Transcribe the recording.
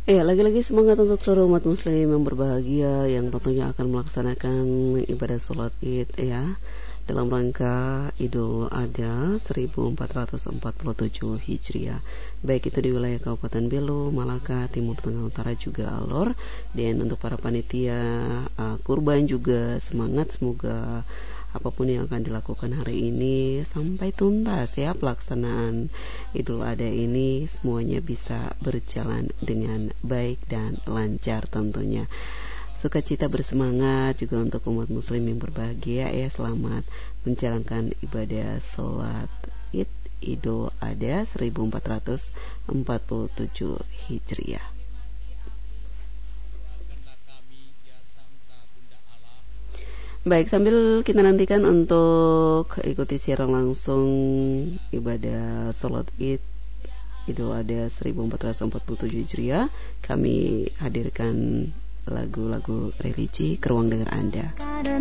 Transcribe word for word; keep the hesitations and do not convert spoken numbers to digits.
Eh, lagi-lagi semangat untuk seluruh umat muslim yang berbahagia, yang tentunya akan melaksanakan ibadah sholat id ya, dalam rangka Idul Adha seribu empat ratus empat puluh tujuh Hijriah, baik itu di wilayah Kabupaten Belu, Malaka, Timur Tengah Utara juga Alor. Dan untuk para panitia uh, kurban juga semangat, semoga apapun yang akan dilakukan hari ini sampai tuntas ya pelaksanaan Idul Adha ini, semuanya bisa berjalan dengan baik dan lancar tentunya. Sukacita bersemangat juga untuk umat muslim yang berbahagia ya, selamat menjalankan ibadah sholat id Idul Adha seribu empat ratus empat puluh tujuh Hijriah. Baik, sambil kita nantikan untuk ikuti siaran langsung ibadah sholat id Idul Adha seribu empat ratus empat puluh tujuh Hijriah, kami hadirkan lagu-lagu religi ke ruang dengar Anda.